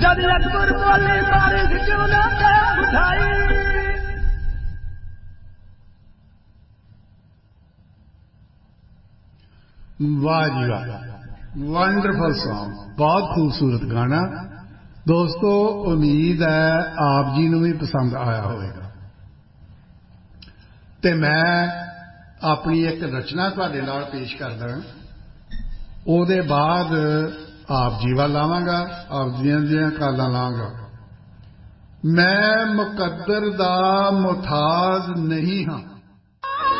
जद अकबर बोले बारिश क्यों ना कर उठाई। वाह जी वाह, वंडरफुल सॉन्ग, बहुत खूबसूरत गाना। दोस्तों उम्मीद है आप जी ਨੂੰ भी पसंद आया होगा। ਤੇ मैं अपनी एक रचना ਤੁਹਾਡੇ ਨਾਲ पेश करदा, ਉਹਦੇ बाद आप जी ਵੱਲ ਆਵਾਂਗਾ, आप ਦੀਆਂ ਕਾਲਾਂ ਲਾਂਗਾ। मैं मुकद्दर दा मुथाज नहीं हाँ,